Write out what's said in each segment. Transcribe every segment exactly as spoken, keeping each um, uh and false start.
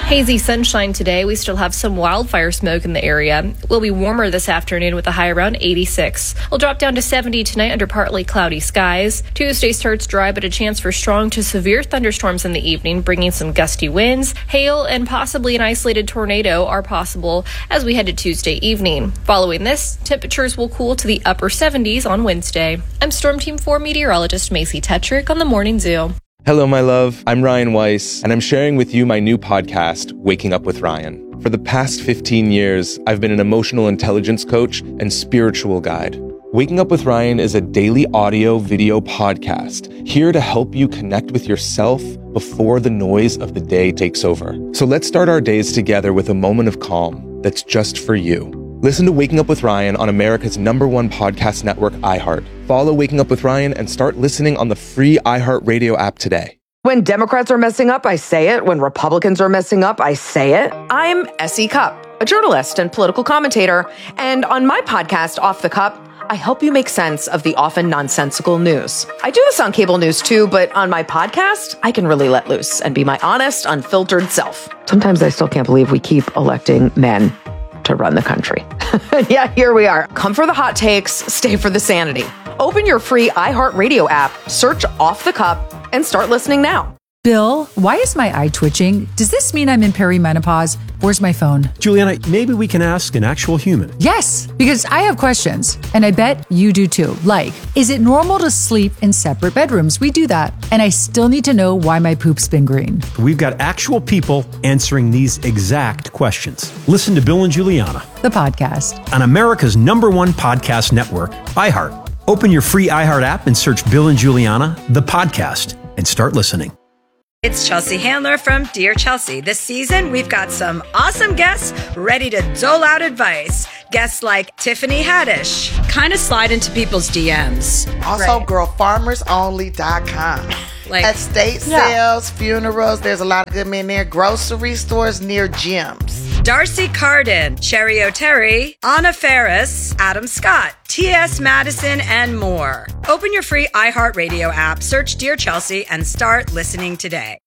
Hazy sunshine today. We still have some wildfire smoke in the area. We'll be warmer this afternoon with a high around eighty-six. We'll drop down to seventy tonight under partly cloudy skies. Tuesday starts dry, but a chance for strong to severe thunderstorms in the evening, bringing some gusty winds. Hail and possibly an isolated tornado are possible as we head to Tuesday evening. Following this, temperatures will cool to the upper seventies on Wednesday. I'm Storm Team four meteorologist Macy Tetrick on the Morning Zoo. Hello, my love. I'm Ryan Weiss, and I'm sharing with you my new podcast, Waking Up with Ryan. For the past fifteen years, I've been an emotional intelligence coach and spiritual guide. Waking Up with Ryan is a daily audio video podcast here to help you connect with yourself before the noise of the day takes over. So let's start our days together with a moment of calm that's just for you. Listen to Waking Up with Ryan on America's number one podcast network, iHeart. Follow Waking Up with Ryan and start listening on the free iHeartRadio app today. When Democrats are messing up, I say it. When Republicans are messing up, I say it. I'm Essie Cupp, a journalist and political commentator. And on my podcast, Off the Cup, I help you make sense of the often nonsensical news. I do this on cable news too, but on my podcast, I can really let loose and be my honest, unfiltered self. Sometimes I still can't believe we keep electing men to run the country. Yeah, here we are. Come for the hot takes, stay for the sanity. Open your free iHeartRadio app, search Off the Cup, and start listening now. Bill, why is my eye twitching? Does this mean I'm in perimenopause? Where's my phone? Juliana, maybe we can ask an actual human. Yes, because I have questions, and I bet you do too. Like, is it normal to sleep in separate bedrooms? We do that. And I still need to know why my poop's been green. We've got actual people answering these exact questions. Listen to Bill and Juliana, the podcast, on America's number one podcast network, iHeart. Open your free iHeart app and search Bill and Juliana, the podcast, and start listening. It's Chelsea Handler from Dear Chelsea. This season, we've got some awesome guests ready to dole out advice. Guests like Tiffany Haddish, kind of slide into people's D Ms. Also, right. girl farmers only dot com. Like, estate yeah. sales, funerals, there's a lot of good men there. Grocery stores near gyms. Darcy Carden, Cherry O'Terry, Anna Ferris, Adam Scott, T S Madison, and more. Open your free iHeartRadio app, search Dear Chelsea, and start listening today.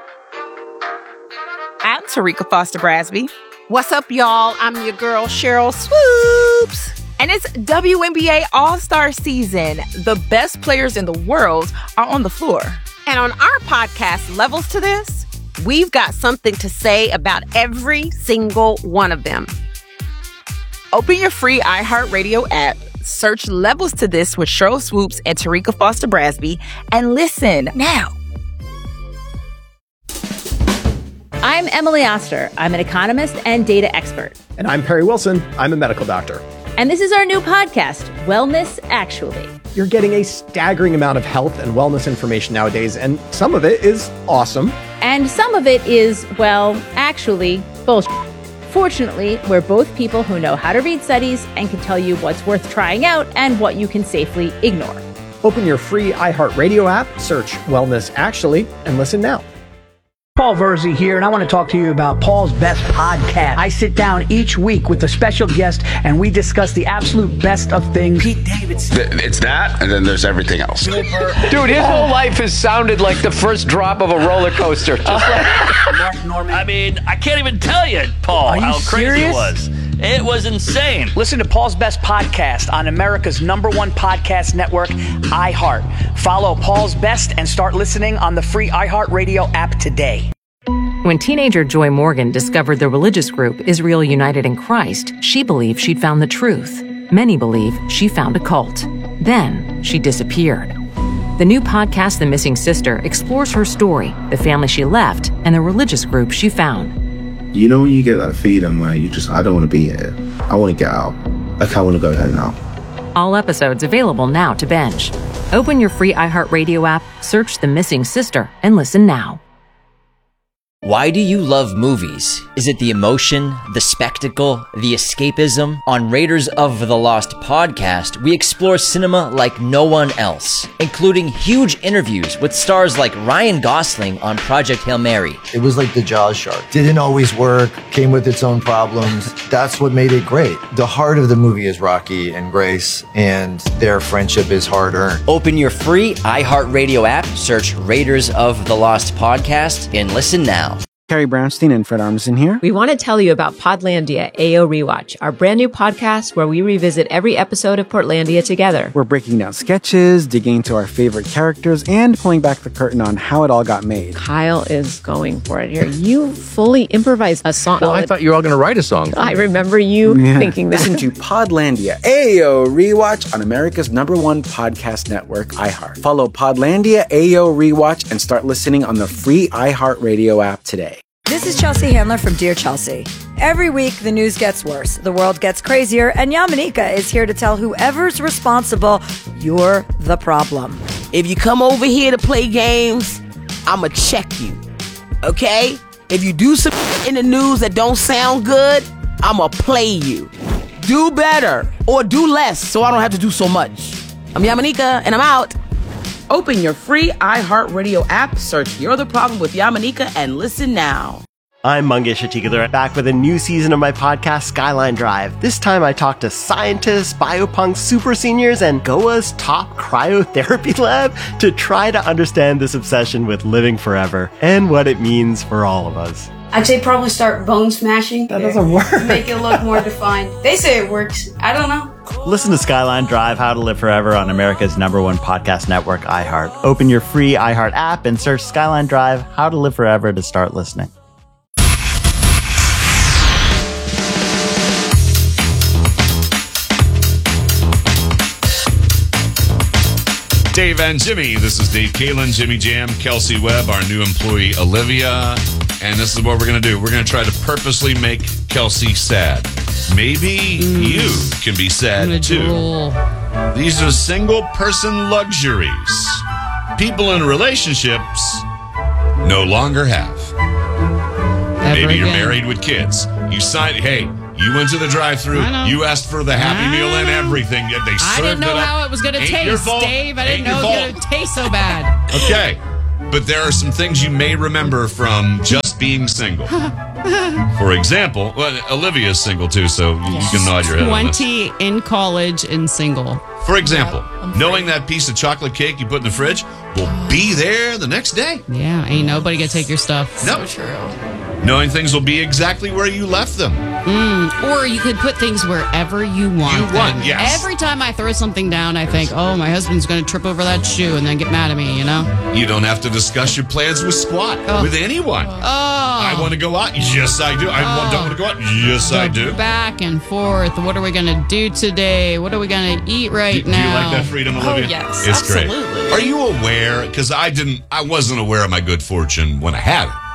I'm Tarika Foster Brasby. What's up, y'all? I'm your girl, Cheryl Swoops. And it's W N B A All-Star season. The best players in the world are on the floor. And on our podcast, Levels to This, we've got something to say about every single one of them. Open your free iHeartRadio app, search Levels to This with Cheryl Swoops and Tarika Foster Brasby, and listen now. I'm Emily Oster. I'm an economist and data expert. And I'm Perry Wilson. I'm a medical doctor. And this is our new podcast, Wellness Actually. You're getting a staggering amount of health and wellness information nowadays, and some of it is awesome. And some of it is, well, actually, bullshit. Fortunately, we're both people who know how to read studies and can tell you what's worth trying out and what you can safely ignore. Open your free iHeartRadio app, search Wellness Actually, and listen now. Paul Verzi here, and I want to talk to you about Paul's Best Podcast. I sit down each week with a special guest, and we discuss the absolute best of things. Pete Davidson. It's that, and then there's everything else. Dude, his whole life has sounded like the first drop of a roller coaster. Just like Mark Norman. I mean, I can't even tell you, Paul, how crazy serious? it was. It was insane. Listen to Paul's Best Podcast on America's number one podcast network, iHeart. Follow Paul's Best and start listening on the free iHeartRadio app today. When teenager Joy Morgan discovered the religious group Israel United in Christ, she believed she'd found the truth. Many believe she found a cult. Then she disappeared. The new podcast, The Missing Sister, explores her story, the family she left, and the religious group she found. You know when you get that feeling where you just, I don't want to be here. I want to get out. Like, I want to go home now. All episodes available now to binge. Open your free iHeartRadio app, search The Missing Sister, and listen now. Why do you love movies? Is it the emotion, the spectacle, the escapism? On Raiders of the Lost podcast, we explore cinema like no one else, including huge interviews with stars like Ryan Gosling on Project Hail Mary. It was like the Jaws shark. Didn't always work, came with its own problems. That's what made it great. The heart of the movie is Rocky and Grace, and their friendship is hard-earned. Open your free iHeartRadio app, search Raiders of the Lost podcast, and listen now. Carrie Brownstein and Fred Armisen here. We want to tell you about Podlandia A O Rewatch, our brand new podcast where we revisit every episode of Portlandia together. We're breaking down sketches, digging into our favorite characters, and pulling back the curtain on how it all got made. Kyle is going for it here. You fully improvised a song. Well, I thought you were all going to write a song. I remember you yeah. thinking that. Listen to Podlandia A O Rewatch on America's number one podcast network, iHeart. Follow Podlandia A O Rewatch and start listening on the free iHeartRadio app today. This is Chelsea Handler from Dear Chelsea. Every week, the news gets worse, the world gets crazier, and Yamanika is here to tell whoever's responsible, you're the problem. If you come over here to play games, I'ma check you, okay? If you do some in the news that don't sound good, I'ma play you. Do better, or do less, so I don't have to do so much. I'm Yamanika, and I'm out. Open your free iHeartRadio app, search You're the Problem with Yamanika, and listen now. I'm Mangesh Atikadar, back with a new season of my podcast, Skyline Drive. This time I talk to scientists, biopunks, super seniors, and Goa's top cryotherapy lab to try to understand this obsession with living forever and what it means for all of us. I'd say probably start bone smashing. That doesn't work. Make it look more defined. They say it works. I don't know. Listen to Skyline Drive, How to Live Forever on America's number one podcast network, iHeart. Open your free iHeart app and search Skyline Drive, How to Live Forever to start listening. Dave and Jimmy. This is Dave Kalin, Jimmy Jam, Kelsey Webb, our new employee, Olivia. And this is what we're going to do. We're going to try to purposely make Kelsey sad. Maybe mm. you can be sad, too. Drool. These are single-person luxuries people in relationships no longer have. Ever Maybe you're again. married with kids. You signed, hey, you went to the drive-thru. You asked for the Happy Meal and everything. They served I didn't know it how it was going to taste, Dave. I didn't Ain't know it was going to taste so bad. Okay. But there are some things you may remember from just being single. For example, well, Olivia's single too, so yes. you can nod your head on this. twenty in college and single. For example, yep, knowing that piece of chocolate cake you put in the fridge will be there the next day. Yeah, ain't nobody gonna take your stuff. No. So true. Knowing things will be exactly where you left them. Mm, or you could put things wherever you want. You them. want, yes. Every time I throw something down, I think, oh, my husband's going to trip over that shoe and then get mad at me, you know? You don't have to discuss your plans with Squat, oh. with anyone. Oh. I want to go out. Yes, I do. I oh. don't want to go out. Yes, go I do. Back and forth. What are we going to do today? What are we going to eat right do, now? Do you like that freedom, Olivia? Oh, yes. It's absolutely. Great. Are you aware? Because I didn't, I wasn't aware of my good fortune when I had it.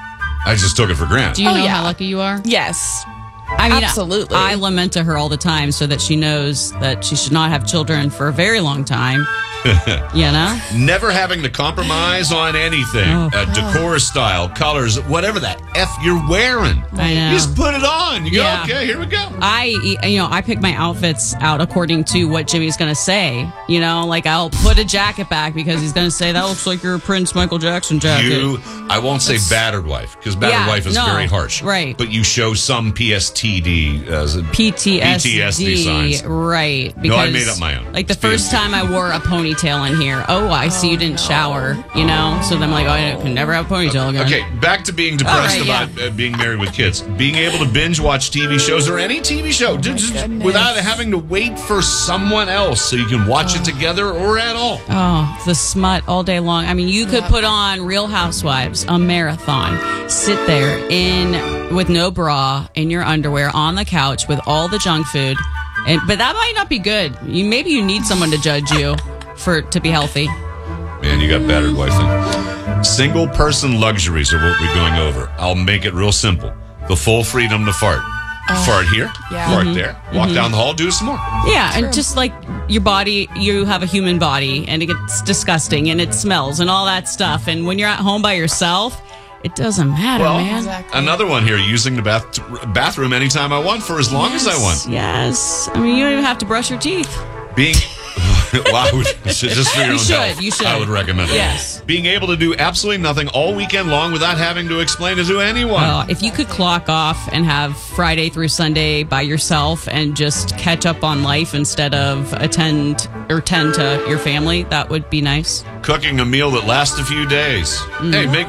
I just took it for granted. Do you oh, know yeah. how lucky you are? Yes. I mean, absolutely. I, I lament to her all the time so that she knows that she should not have children for a very long time. You know? Never having to compromise on anything. Oh. Uh, decor style, colors, whatever that F you're wearing. I know. You just put it on. You yeah. go, okay, here we go. I, you know, I pick my outfits out according to what Jimmy's going to say. You know, like I'll put a jacket back because he's going to say, that looks like your Prince Michael Jackson jacket. You, I won't say That's, battered wife because battered yeah, wife is no, very harsh. Right. But you show some P S T D, uh, P T S D, P T S D signs. Right. Because, no, I made up my own. Like the it's first P S D. time I wore a ponytail in here. Oh, I see you didn't shower, you know? So then I'm like, oh, I can never have a ponytail again. Okay, back to being depressed right, about yeah. uh, being married with kids. Being able to binge watch T V shows or any T V show just, just without having to wait for someone else so you can watch oh. it together or at all. Oh, the smut all day long. I mean, you could put on Real Housewives, a marathon, sit there in with no bra, in your underwear, on the couch with all the junk food. And, but that might not be good. You, maybe you need someone to judge you for to be healthy. Man, you got battered wife thing. Single person luxuries are what we're going over. I'll make it real simple. The full freedom to fart. Oh, fart here, yeah. fart mm-hmm. there, walk mm-hmm. down the hall, do some more. Yeah, True. And just like your body, you have a human body and it gets disgusting and it smells and all that stuff. And when you're at home by yourself, it doesn't matter, well, man. Exactly. Another one here, using the bath bathroom anytime I want for as long yes, as I want. Yes. I mean, you don't even have to brush your teeth. Being... well, I would, just for your you own should, health, you should. I would recommend it. Yes. Being able to do absolutely nothing all weekend long without having to explain it to anyone. Well, if you could clock off and have Friday through Sunday by yourself and just catch up on life instead of attend or tend to your family, that would be nice. Cooking a meal that lasts a few days. Mm. Hey, make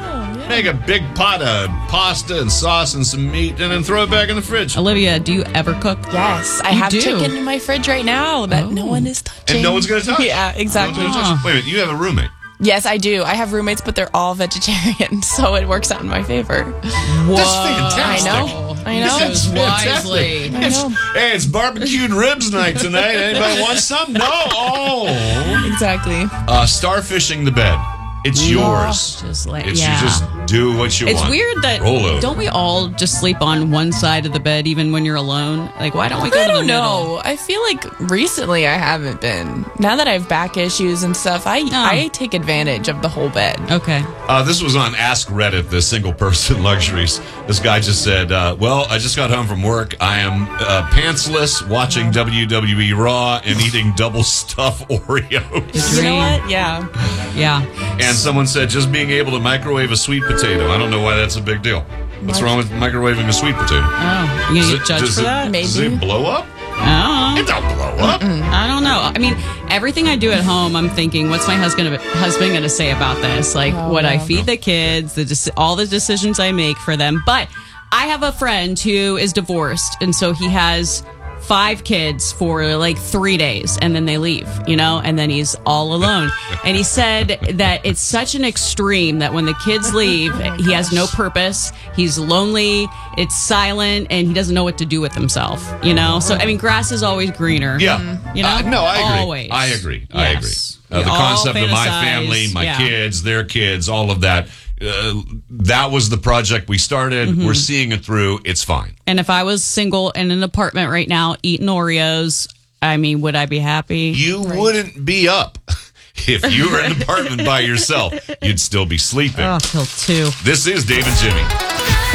Make a big pot of pasta and sauce and some meat, and then throw it back in the fridge. Olivia, do you ever cook? Yes, I You have do? chicken in my fridge right now that no one is touching. And no one's going to touch? Yeah, exactly. No one's gonna touch. Wait a minute, you have a roommate. Yes, I do. I have roommates, but they're all vegetarian, so it works out in my favor. That's fantastic. I know. I know. That's fantastic. I know. It's, hey, it's barbecued ribs night tonight. Anybody want some? No. Oh. Exactly. Uh, starfishing the bed. It's yours. Just like, it's yeah. you just do what you It's want. weird that Roll over. don't we all just sleep on one side of the bed even when you're alone? Like, why don't we go I to the don't know. middle? I feel like recently I haven't been. Now that I have back issues and stuff, I I take advantage of the whole bed. Okay. Uh, this was on Ask Reddit, the single person luxuries. This guy just said, uh, well, I just got home from work. I am uh, pantsless watching W W E Raw and eating double stuff Oreos. You know what? Yeah. Yeah. And someone said, just being able to microwave a sweet potato. I don't know why that's a big deal. What's wrong with microwaving a sweet potato? Oh, you Does gonna get it- judged does for it- that? Does it blow up? Oh. It don't blow up. I don't know. I mean, everything I do at home, I'm thinking, what's my husband husband going to say about this? Like, Oh, what I yeah. feed the kids, the deci- all the decisions I make for them. But I have a friend who is divorced, and so he has five kids for like three days, and then they leave, you know, and then he's all alone. And he said that it's such an extreme that when the kids leave, he has no purpose, he's lonely, it's silent, and he doesn't know what to do with himself, you know? So, I mean, grass is always greener. Yeah. You know? Uh, no, I agree. Always. I agree. I agree. Yes. Uh, We the all concept of my fantasize. family, my Yeah. kids, their kids, all of that. Uh, that was the project we started. Mhm. We're seeing it through. It's fine. And if I was single in an apartment right now eating Oreos, I mean, would I be happy? You wouldn't be up. If you were in an apartment by yourself, you'd still be sleeping. Oh, till two. This is Dave and Jimmy.